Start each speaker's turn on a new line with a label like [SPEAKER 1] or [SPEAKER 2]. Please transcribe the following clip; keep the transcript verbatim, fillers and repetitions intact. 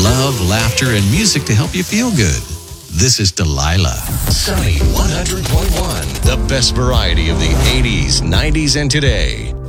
[SPEAKER 1] love, laughter, and music to help you feel good. This is Delilah.
[SPEAKER 2] Sunny one hundred point one. The best variety of the eighties, nineties, and today.